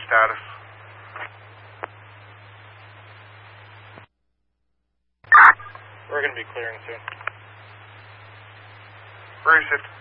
status. We're going to be clearing soon. Where is it?